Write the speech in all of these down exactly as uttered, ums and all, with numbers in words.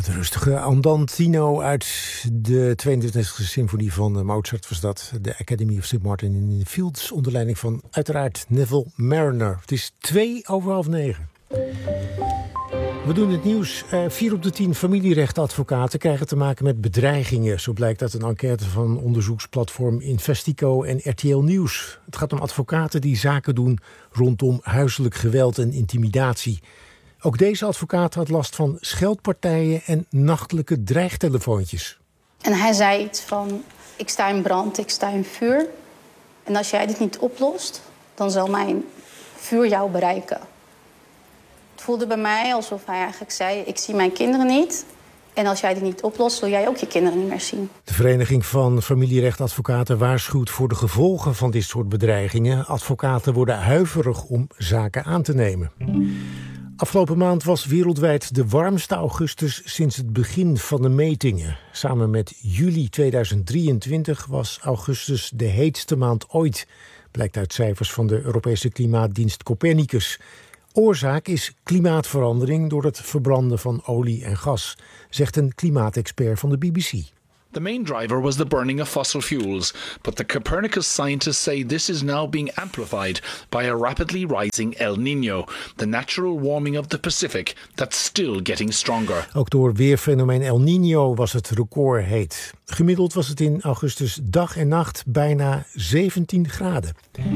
Het rustige Andantino uit de tweeëntwintigste symfonie van Mozart was dat. De Academy of Saint Martin in the Fields onder leiding van uiteraard Neville Marriner. Het is twee over half negen. We doen het nieuws. Uh, vier op de tien familierechtadvocaten krijgen te maken met bedreigingen. Zo blijkt uit een enquête van onderzoeksplatform Investico en R T L Nieuws. Het gaat om advocaten die zaken doen rondom huiselijk geweld en intimidatie. Ook deze advocaat had last van scheldpartijen en nachtelijke dreigtelefoontjes. En hij zei iets van, ik sta in brand, ik sta in vuur. En als jij dit niet oplost, dan zal mijn vuur jou bereiken. Het voelde bij mij alsof hij eigenlijk zei, ik zie mijn kinderen niet. En als jij dit niet oplost, zul jij ook je kinderen niet meer zien. De Vereniging van Familierechtadvocaten waarschuwt voor de gevolgen van dit soort bedreigingen. Advocaten worden huiverig om zaken aan te nemen. Afgelopen maand was wereldwijd de warmste augustus sinds het begin van de metingen. Samen met juli tweeduizend drieëntwintig was augustus de heetste maand ooit. Blijkt uit cijfers van de Europese klimaatdienst Copernicus. Oorzaak is klimaatverandering door het verbranden van olie en gas, zegt een klimaatexpert van de B B C. The main driver was the burning of fossil fuels, but the Copernicus scientists say this is now being amplified by a rapidly rising El Niño, the natural warming of the Pacific that's still getting stronger. Ook door weerfenomeen El Niño was het record heet. Gemiddeld was het in augustus dag en nacht bijna zeventien graden.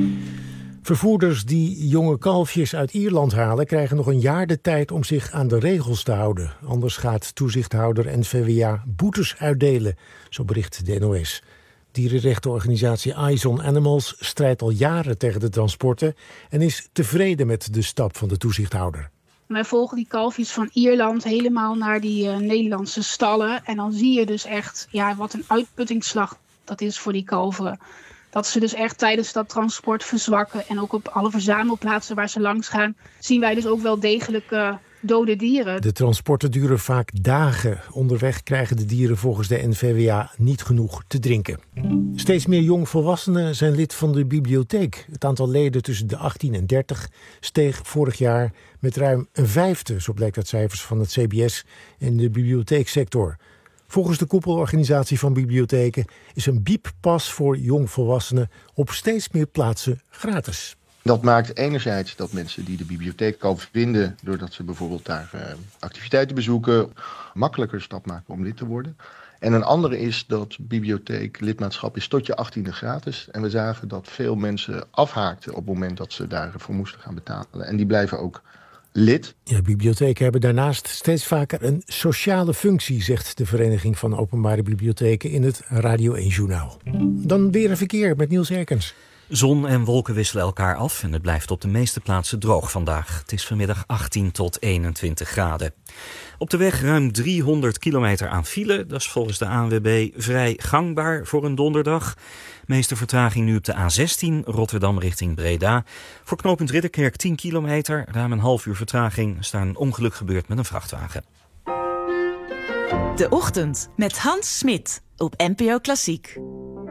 Vervoerders die jonge kalfjes uit Ierland halen krijgen nog een jaar de tijd om zich aan de regels te houden. Anders gaat toezichthouder N V W A boetes uitdelen, zo bericht de N O S. Dierenrechtenorganisatie Eyes on Animals strijdt al jaren tegen de transporten en is tevreden met de stap van de toezichthouder. Wij volgen die kalfjes van Ierland helemaal naar die uh, Nederlandse stallen. En dan zie je dus echt ja, wat een uitputtingsslag dat is voor die kalveren. Dat ze dus echt tijdens dat transport verzwakken. En ook op alle verzamelplaatsen waar ze langs gaan, zien wij dus ook wel degelijk uh, dode dieren. De transporten duren vaak dagen. Onderweg krijgen de dieren volgens de N V W A niet genoeg te drinken. Steeds meer jongvolwassenen zijn lid van de bibliotheek. Het aantal leden tussen de achttien en dertig steeg vorig jaar met ruim een vijfde. Zo blijkt uit cijfers van het C B S en de bibliotheeksector. Volgens de koepelorganisatie van bibliotheken is een bieppas voor jongvolwassenen op steeds meer plaatsen gratis. Dat maakt enerzijds dat mensen die de bibliotheek kan vinden, doordat ze bijvoorbeeld daar uh, activiteiten bezoeken, makkelijker stap maken om lid te worden. En een andere is dat bibliotheeklidmaatschap is tot je achttiende gratis. En we zagen dat veel mensen afhaakten op het moment dat ze daarvoor moesten gaan betalen. En die blijven ook lid. Ja, bibliotheken hebben daarnaast steeds vaker een sociale functie, zegt de Vereniging van Openbare Bibliotheken in het Radio één Journaal. Dan weer een verkeer met Niels Herkens. Zon en wolken wisselen elkaar af en het blijft op de meeste plaatsen droog vandaag. Het is vanmiddag achttien tot eenentwintig graden. Op de weg ruim driehonderd kilometer aan file. Dat is volgens de A N W B vrij gangbaar voor een donderdag. Meeste vertraging nu op de A zestien, Rotterdam richting Breda. Voor knooppunt Ridderkerk tien kilometer, ruim een half uur vertraging. Is daar een ongeluk gebeurd met een vrachtwagen. De Ochtend met Hans Smit op N P O Klassiek.